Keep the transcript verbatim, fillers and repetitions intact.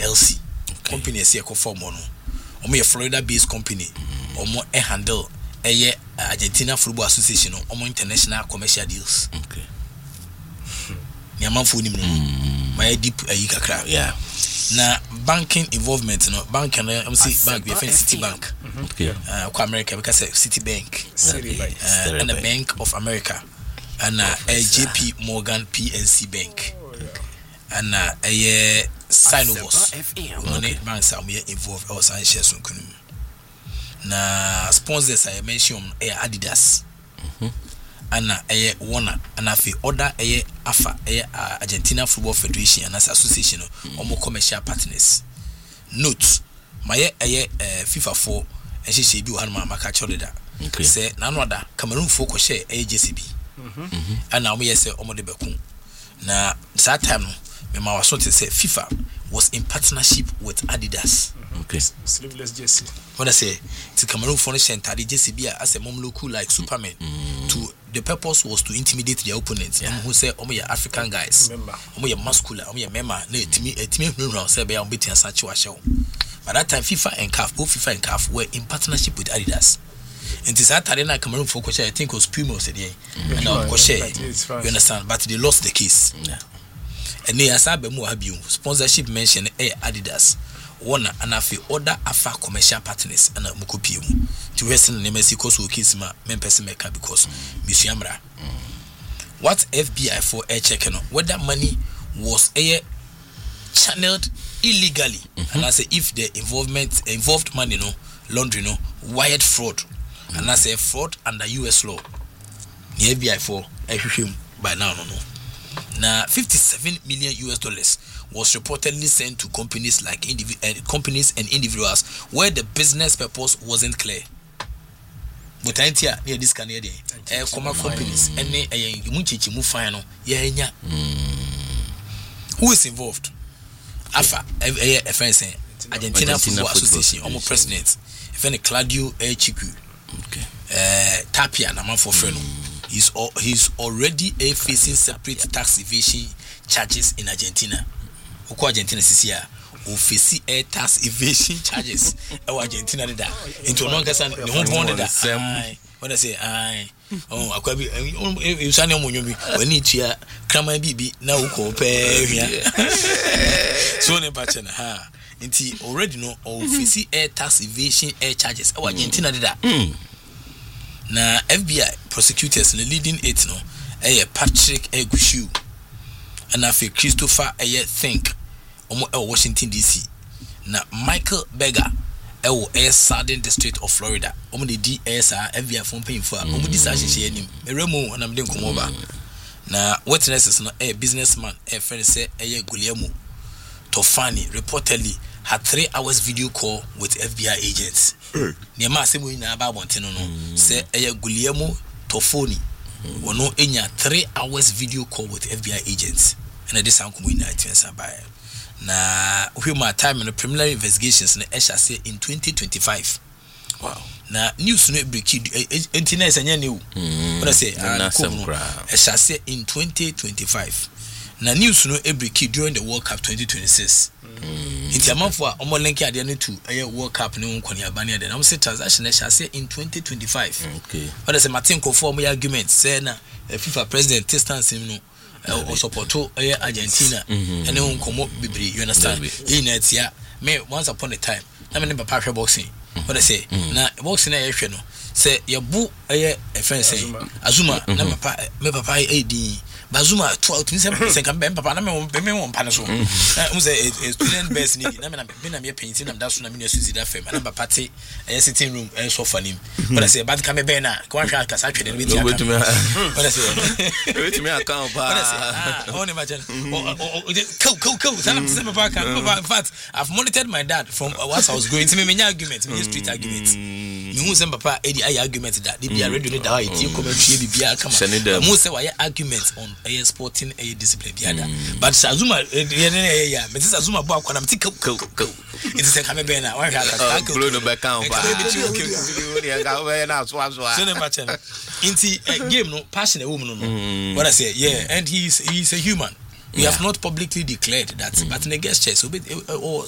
L C okay. company is here for mono. Omo a Florida based company. Mm. Omo a handle a Argentina Football Association omo international commercial deals. Okay. Niamam funi mu. My deep ayika kra. Yeah. Na banking involvement no bank and I'm see bank we find City Bank. Mm-hmm. Okay. Uh ko America because City Bank. City Bank. Uh, and the Bank of America. And uh, a J P Morgan P N C Bank. Oh, yeah. And uh, a Sinovos. Money banks are involved or sign shares on Kunum. Na sponsors I mentioned a Adidas. Mhm. And a Warner and a fee order a AFA a Argentina Football Federation and as association or more commercial partners. Note my a FIFA four and she say be one man Macachorida. Say none other Cameroon folk share a J C B. Mm-hmm. And now we say Omo de Bekun. Na that time me ma was to say FIFA was in partnership with Adidas. Mm-hmm. Okay. Sleeveless jersey. What I say, it's Cameroon furnish and J C B as a mom look like Superman. Mm-hmm. To the purpose was to intimidate their opponents. Yeah. Who say Omo ya African guys. Omo ya muscular, Omo ya member, ne timi timi no say be am beating such a show. By that time FIFA and C A F, both FIFA and C A F were in partnership with Adidas. And this Arena Cameroon for Coche, I think was Puma said, yeah, and now Coche, you understand, but they lost the case. Yeah. And they are Sabe Muabu, sponsorship mentioned A Adidas, Warner, and I feel other Afa commercial partners and a Mukopium. To Western Nemesis who kiss my members maker because Miss Yamra. What F B I for air checking whether money was a channeled illegally, mm-hmm. and I say if the involvement involved money, no laundry, no wired fraud. And I say fraud under U S law. The F B I for him by now no no. Now fifty-seven million U S dollars was reportedly sent to companies like indiv- uh, companies and individuals where the business purpose wasn't clear. But I hear near this can hear uh, common companies and a munchichi mu final. Yeah, yeah. Who is involved? Afa a friend saying Argentina Football Association, almost president. If any Claudio Chiku. Okay. Uh, Tapia na man for friend. He's all, he's already a facing separate tax evasion charges in Argentina. Oko Argentina sisia o face a tax evasion charges. E Argentina da. Into no kasa ne ho bond da. When I say I oh akwabi you say no monyo bi wani tua kraman bibi na uko pe hwia. So ne pache na ha. Inti already know or face air tax evasion air charges. Our Argentina did that. Mm. Na F B I prosecutors in the leading it no eh Patrick Egushu and afi Christopher eh Think omo eh Washington D C. Na Michael Berger eh eh Southern District of Florida. Omo the D S F B I phone paying for omo this ahye anim. Meremo na mde nkomo ba. Na witnesses no eh businessman eh friend say eh Guglielmo Tofani reportedly had three hours video call with F B I agents. Niema asemu ina aba bonteno no say eye Guglielmo Tofani wono enya three hours video call with F B I agents. And this ankomo ina atwensa ba. Na hwema time no preliminary investigations na esha say in twenty twenty-five. Wow. Na news no break internet anya new. What I say esha say in twenty twenty-five. Na news no every kid during the World Cup twenty twenty-six. Inti amanfo a omo link ade no to eh World Cup ne nkoni abane ade. Na say transaction e shall say in twenty twenty-five. Okay. What I say Martin Kofo mo argument say na FIFA president distance him no o support eh Argentina ene nkomo bibiri, you understand? E na tia me once upon a time na me ne papa hwe boxing. What I say na boxing na ye hwe no say ye bu eh e friend say Azuma na papa me papa e di Bazuma twelve twenty-seven can be papa na me me won pa so um say a student best need na me na me na me painting na that so na me use that fame na papa te a sitting room e so for him but I say bad can be na ko hwa ka sa twede no be ti aka but I say wait me account pa but I say ah only imagine go go go sana say papa can in fact I've monitored my dad from what I was going to me me argument me street argument me hu say papa e di argument that they be already know that e come tue bibia kama mo say why argument on a sporting a discipline biada but Azuma eh ya me say Azuma bo akwana me ti go go it is a come be na one haka go blow no back down ba so ne match inti game no passion e wo no no what I say yeah and he's he's a human. We yeah. have not publicly declared that, mm-hmm. but in the guest chest, or